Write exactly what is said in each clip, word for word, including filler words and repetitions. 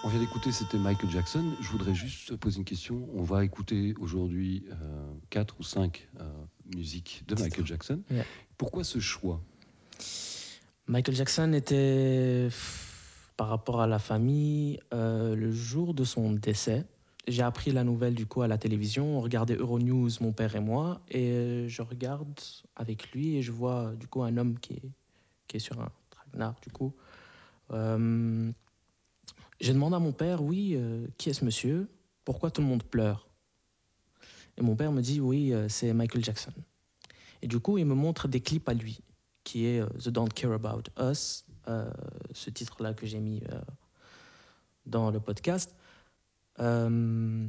On vient d'écouter, c'était Michael Jackson. Je voudrais juste te poser une question. On va écouter aujourd'hui euh, quatre ou cinq euh, musiques de Michael Jackson. Yeah. Pourquoi ce choix? Michael Jackson était, par rapport à la famille, euh, le jour de son décès. J'ai appris la nouvelle du coup à la télévision. On regardait Euronews, mon père et moi, et je regarde avec lui et je vois du coup un homme qui est, qui est sur un traquenard du coup. Euh, je demande à mon père, oui, euh, qui est ce monsieur? Pourquoi tout le monde pleure? Et mon père me dit, oui, euh, c'est Michael Jackson. Et du coup, il me montre des clips à lui, qui est euh, The Don't Care About Us, euh, ce titre-là que j'ai mis euh, dans le podcast. Euh,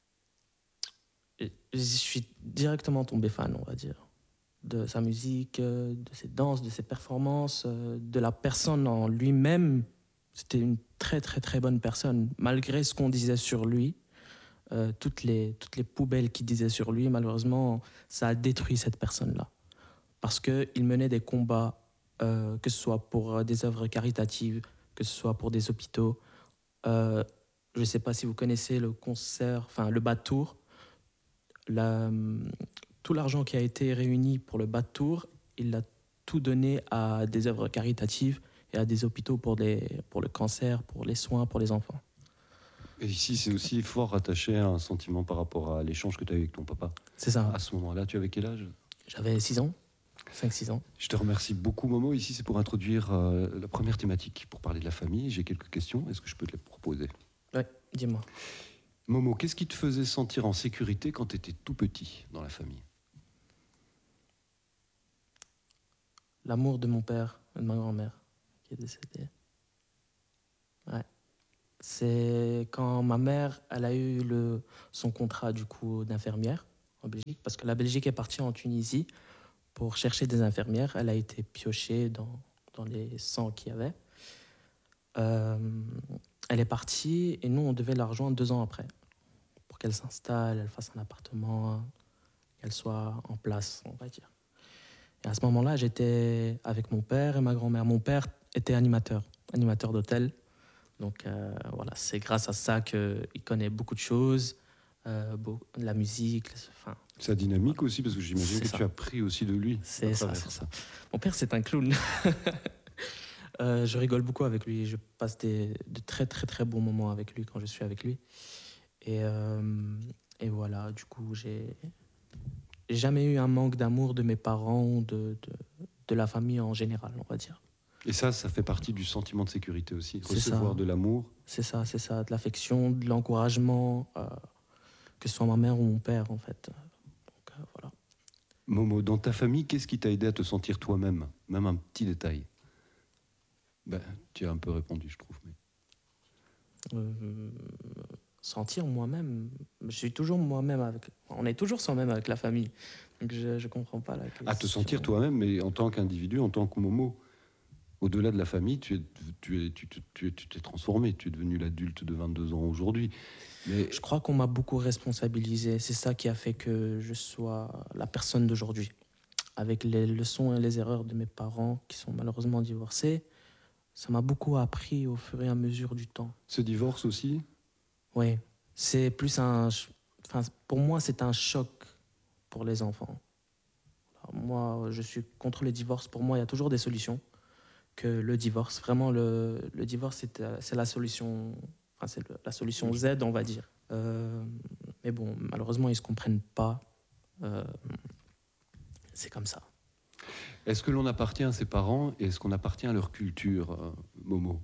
je suis directement tombé fan, on va dire, de sa musique, euh, de ses danses, de ses performances, euh, de la personne en lui-même. C'était une très très très bonne personne, malgré ce qu'on disait sur lui. Euh, toutes les, toutes les poubelles qu'il disait sur lui, malheureusement, ça a détruit cette personne-là. Parce qu'il menait des combats, euh, que ce soit pour euh, des œuvres caritatives, que ce soit pour des hôpitaux. Euh, je ne sais pas si vous connaissez le concert, enfin le Bad Tour. La, tout l'argent qui a été réuni pour le Bad Tour, il l'a tout donné à des œuvres caritatives et à des hôpitaux pour, les, pour le cancer, pour les soins, pour les enfants. Et ici, c'est aussi fort rattaché à un sentiment par rapport à l'échange que tu as eu avec ton papa. C'est ça. À ce moment-là, tu avais quel âge? J'avais six ans, cinq six ans. Je te remercie beaucoup, Momo. Ici, c'est pour introduire euh, la première thématique, pour parler de la famille. J'ai quelques questions. Est-ce que je peux te les proposer? Ouais, dis-moi. Momo, qu'est-ce qui te faisait sentir en sécurité quand tu étais tout petit dans la famille? L'amour de mon père et de ma grand-mère qui est décédée. Ouais. C'est quand ma mère, elle a eu le, son contrat du coup d'infirmière en Belgique, parce que la Belgique est partie en Tunisie pour chercher des infirmières. Elle a été piochée dans, dans les cent qu'il y avait. Euh, elle est partie et nous, on devait la rejoindre deux ans après pour qu'elle s'installe, elle fasse un appartement, qu'elle soit en place, on va dire. Et à ce moment-là, j'étais avec mon père et ma grand-mère. Mon père était animateur, animateur d'hôtel. Donc euh, voilà, c'est grâce à ça qu'il connaît beaucoup de choses, euh, beau, la musique. Enfin, Sa dynamique voilà. aussi, parce que j'imagine C'est que ça. tu as appris aussi de lui. C'est ça, c'est ça. Mon père, c'est un clown. euh, je rigole beaucoup avec lui. Je passe des, de très très très bons moments avec lui quand je suis avec lui. Et, euh, et voilà, du coup, j'ai jamais eu un manque d'amour de mes parents, de, de, de la famille en général, on va dire. Et ça, ça fait partie du sentiment de sécurité aussi. C'est Recevoir ça. de l'amour. C'est ça, c'est ça. De l'affection, de l'encouragement, euh, que ce soit ma mère ou mon père, en fait. Donc, euh, voilà. Momo, dans ta famille, qu'est-ce qui t'a aidé à te sentir toi-même? Même un petit détail. Ben, tu as un peu répondu, je trouve. Mais... Euh, sentir moi-même. Je suis toujours moi-même avec. On est toujours soi-même avec la famille. Donc je ne comprends pas la question. À te sentir toi-même, mais en tant qu'individu, en tant que Momo. Au-delà de la famille, tu, es, tu, es, tu, tu, tu t'es transformé. Tu es devenu l'adulte de vingt-deux ans aujourd'hui. Mais... Je crois qu'on m'a beaucoup responsabilisé. C'est ça qui a fait que je sois la personne d'aujourd'hui. Avec les leçons et les erreurs de mes parents qui sont malheureusement divorcés, ça m'a beaucoup appris au fur et à mesure du temps. Ce divorce aussi? Oui, c'est plus un... Enfin, pour moi, c'est un choc pour les enfants. Alors, moi, je suis contre le divorce. Pour moi, il y a toujours des solutions que le divorce. Vraiment, le, le divorce, c'est, c'est la solution... Enfin, c'est le, la solution Z, on va dire. Euh, mais bon, malheureusement, ils ne se comprennent pas. Euh, c'est comme ça. Est-ce que l'on appartient à ses parents et est-ce qu'on appartient à leur culture, euh, Momo?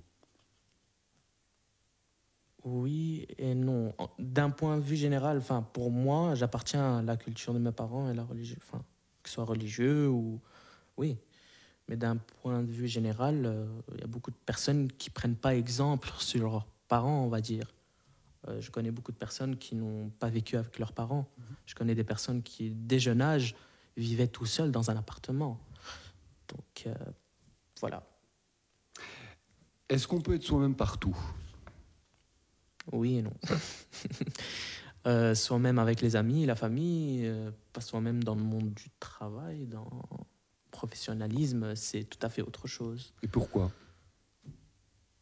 Oui et non. D'un point de vue général, enfin, pour moi, j'appartiens à la culture de mes parents et la religion, enfin, que ce soit religieux ou... Oui. Mais d'un point de vue général, il euh, y a beaucoup de personnes qui ne prennent pas exemple sur leurs parents, on va dire. Euh, je connais beaucoup de personnes qui n'ont pas vécu avec leurs parents. Mm-hmm. Je connais des personnes qui, dès jeune âge, vivaient tout seuls dans un appartement. Donc, euh, voilà. Est-ce qu'on peut être soi-même partout? Oui et non. euh, soi-même avec les amis, la famille, euh, pas soi-même dans le monde du travail, dans le professionnalisme, c'est tout à fait autre chose. Et pourquoi?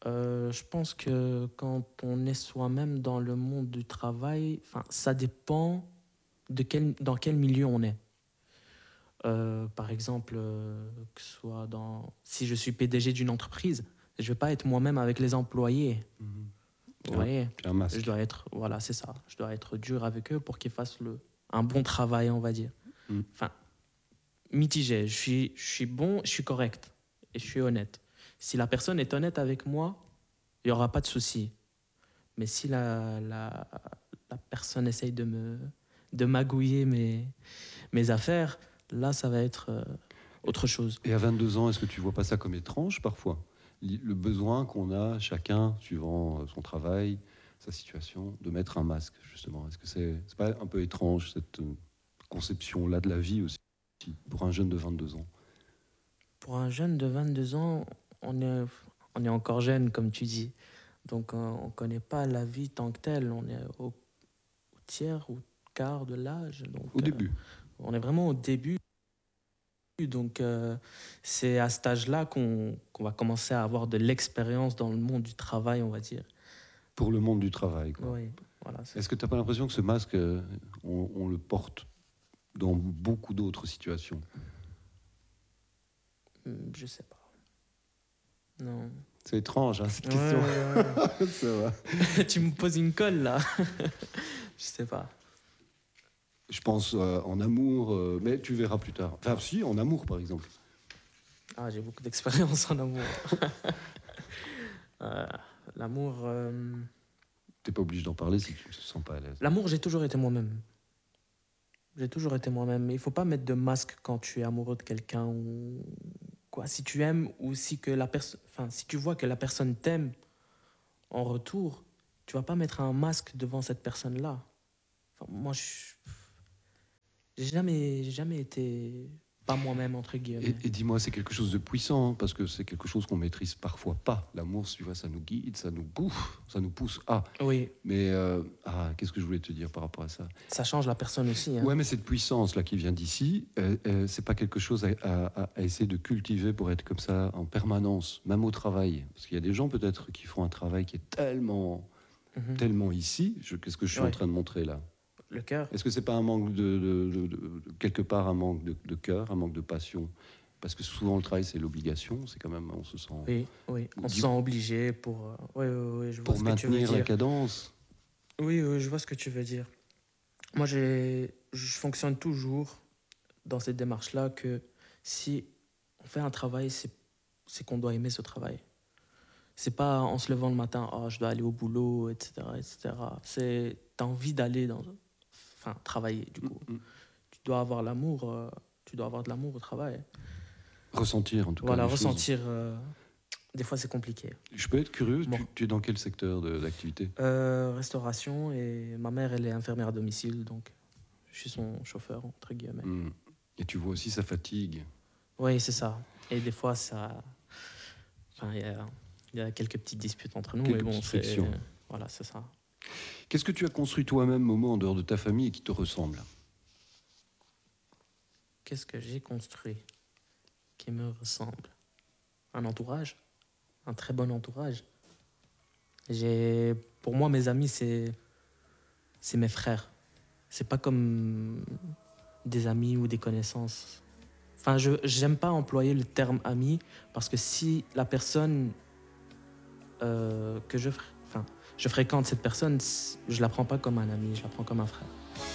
Euh, je pense que quand on est soi-même dans le monde du travail, enfin, ça dépend de quel, dans quel milieu on est. Euh, par exemple, euh, que ce soit dans, si je suis P D G d'une entreprise, je vais pas être moi-même avec les employés. Mhm. Vous Tu as- voyez, tu as un masque. je dois être, voilà, c'est ça. Je dois être dur avec eux pour qu'ils fassent le, un bon travail, on va dire. Mm. Enfin, mitigé. Je suis, je suis bon, je suis correct et je suis honnête. Si la personne est honnête avec moi, il n'y aura pas de souci. Mais si la, la, la personne essaye de me de magouiller mes, mes affaires, là, ça va être euh, autre chose. Et à vingt-deux ans, est-ce que tu vois pas ça comme étrange parfois? Li- Le besoin qu'on a chacun, suivant euh, son travail, sa situation, de mettre un masque, justement. Est-ce que c'est c'est pas un peu étrange, cette euh, conception-là de la vie aussi, pour un jeune de vingt-deux ans? Pour un jeune de vingt-deux ans, on est, on est encore jeune, comme tu dis. Donc, euh, on ne connaît pas la vie tant que telle. On est au, au tiers ou quart de l'âge. Donc, Au euh, début. on est vraiment au début. Donc, euh, c'est à cet âge-là qu'on qu'on va commencer à avoir de l'expérience dans le monde du travail, on va dire. Pour le monde du travail, quoi. Oui, voilà. c'est Est-ce que tu n'as pas l'impression que ce masque, euh, on, on le porte dans beaucoup d'autres situations? ça. Hmm, Je sais pas. Non. C'est étrange, hein, cette Ouais, question. ouais, ouais. Ça va. Tu me poses une colle, là. Je sais pas. Je pense euh, en amour, euh, mais tu verras plus tard. Enfin, si, en amour, par exemple. Ah, j'ai beaucoup d'expérience en amour. Euh, l'amour, euh, T'es pas obligé d'en parler si tu ne te sens pas à l'aise. l'amour, j'ai toujours été moi-même. J'ai toujours été moi-même. Il faut pas mettre de masque quand tu es amoureux de quelqu'un ou quoi. Si tu aimes ou si que la personne, enfin, si tu vois que la personne t'aime en retour, tu vas pas mettre un masque devant cette personne-là. Enfin, moi, je j'ai jamais, j'ai jamais été pas moi-même entre Et, guillemets. et dis-moi, c'est quelque chose de puissant, hein, parce que c'est quelque chose qu'on maîtrise parfois pas. L'amour, tu vois, ça nous guide, ça nous bouffe, ça nous pousse à. Oui, Mais euh, ah, qu'est-ce que je voulais te dire par rapport à ça? ça change la personne aussi. Hein. Ouais, mais cette puissance là qui vient d'ici, euh, euh, c'est pas quelque chose à, à- à essayer de cultiver pour être comme ça en permanence, même au travail. Parce qu'il y a des gens peut-être qui font un travail qui est tellement, Mhm. tellement ici. Je- Qu'est-ce que je suis Ouais. en train de montrer là? Le cœur. Est-ce que c'est pas un manque de, de- de- de- de- quelque part un manque de, de cœur, un manque de passion? Parce que souvent le travail c'est l'obligation, c'est quand même on se sent Oui, oui. On se Dis- sent obligé pour. euh, Oui, oui, oui, je vois pour ce que tu veux maintenir la dire. cadence. Oui, oui, je vois ce que tu veux dire. Moi, j'ai, je fonctionne toujours dans cette démarche-là que si on fait un travail, c'est, c'est qu'on doit aimer ce travail. C'est pas en se levant le matin, oh, je dois aller au boulot, et cetera, et cetera. C'est, t'as envie d'aller dans, enfin, travailler, du coup. Mm, mm. Tu dois avoir l'amour, euh, tu dois avoir de l'amour au travail. Ressentir en tout Voilà, cas. les choses. ressentir. euh, des fois, c'est compliqué. Je peux être curieux. Bon. Tu, tu es dans quel secteur de- d'activité? Euh, restauration et ma mère, elle est infirmière à domicile, donc je suis son chauffeur, entre guillemets. Mm. Et tu vois aussi sa fatigue. Oui, c'est ça. Et des fois, ça. Enfin, il y a, il y a quelques petites disputes entre nous, Quelques mais bon, petites c'est. frictions. Voilà, c'est ça. Qu'est-ce que tu as construit toi-même, Momo, en dehors de ta famille et qui te ressemble? Qu'est-ce que j'ai construit qui me ressemble? Un entourage, un très bon entourage. J'ai, pour moi, mes amis, c'est, c'est mes frères. C'est pas comme des amis ou des connaissances. Enfin, je j'aime pas employer le terme ami parce que si la personne euh, que je, fr- enfin, je fréquente cette personne, je la prends pas comme un ami, je la prends comme un frère.